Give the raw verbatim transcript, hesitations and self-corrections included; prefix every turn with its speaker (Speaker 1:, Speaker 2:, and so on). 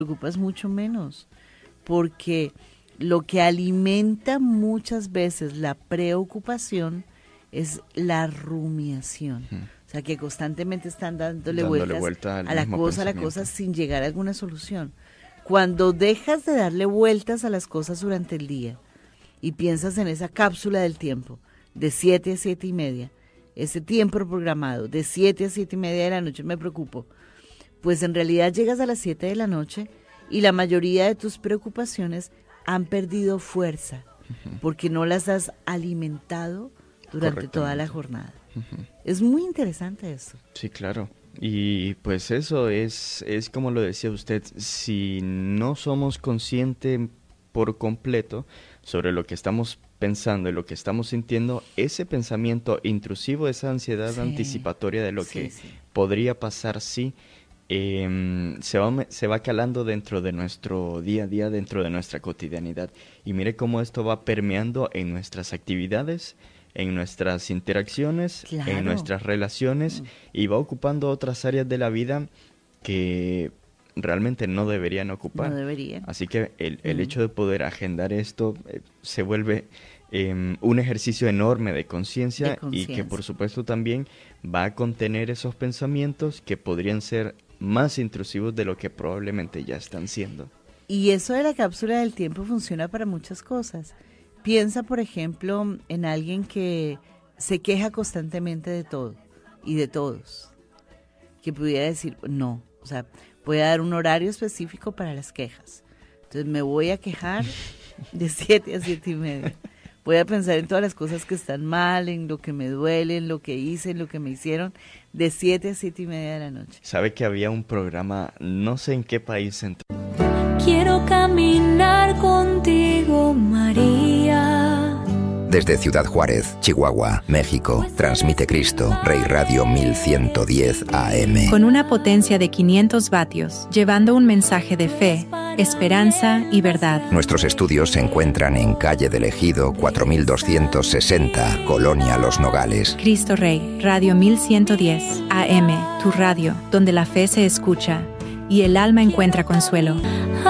Speaker 1: preocupas mucho menos, porque lo que alimenta muchas veces la preocupación es la rumiación. Uh-huh. O sea, que constantemente están dándole, dándole vueltas vuelta a la cosa, a la cosa, sin llegar a alguna solución. Cuando dejas de darle vueltas a las cosas durante el día y piensas en esa cápsula del tiempo, de siete a siete y media, ese tiempo programado, de siete a siete y media de la noche me preocupo, pues en realidad llegas a las siete de la noche y la mayoría de tus preocupaciones han perdido fuerza, uh-huh. porque no las has alimentado durante toda la jornada. Uh-huh. Es muy interesante eso.
Speaker 2: Sí, claro. Y pues eso es, es como lo decía usted, si no somos conscientes por completo sobre lo que estamos pensando y lo que estamos sintiendo, ese pensamiento intrusivo, esa ansiedad sí. anticipatoria de lo sí, que sí. podría pasar si eh, se va, se va calando dentro de nuestro día a día, dentro de nuestra cotidianidad. Y mire cómo esto va permeando en nuestras actividades, en nuestras interacciones, claro. en nuestras relaciones, mm. y va ocupando otras áreas de la vida que realmente no deberían ocupar.
Speaker 1: No deberían.
Speaker 2: Así que el, el mm. hecho de poder agendar esto eh, se vuelve eh, un ejercicio enorme de conciencia y que por supuesto también va a contener esos pensamientos que podrían ser más intrusivos de lo que probablemente ya están siendo.
Speaker 1: Y eso de la cápsula del tiempo funciona para muchas cosas. Piensa, por ejemplo, en alguien que se queja constantemente de todo y de todos. Que pudiera decir, no, o sea, voy a dar un horario específico para las quejas. Entonces me voy a quejar de siete a siete y media. Voy a pensar en todas las cosas que están mal, en lo que me duele, en lo que hice, en lo que me hicieron, de siete a siete y media de la noche.
Speaker 2: ¿Sabe que había un programa, no sé en qué país entró?
Speaker 3: Quiero caminar contigo, María.
Speaker 4: Desde Ciudad Juárez, Chihuahua, México, transmite Cristo, Rey Radio mil ciento diez A M.
Speaker 5: Con una potencia de quinientos vatios, llevando un mensaje de fe, esperanza y verdad.
Speaker 4: Nuestros estudios se encuentran en Calle del Ejido, cuatro mil doscientos sesenta, Colonia Los Nogales.
Speaker 5: Cristo Rey, Radio mil ciento diez A M, tu radio, donde la fe se escucha y el alma encuentra consuelo.